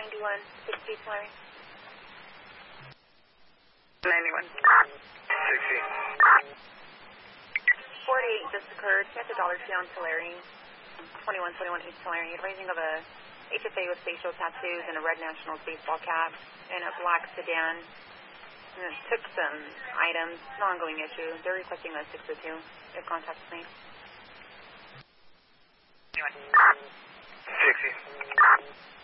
9160 Tulare. 9160. 48 just occurred. Check the Dollar Tree on Tulare. 2121 East Tulare. Raising of a HFA with facial tattoos and a red Nationals baseball cap and a black sedan. And it took some items. It's an ongoing issue. They're requesting a 602 if contact is made. 60.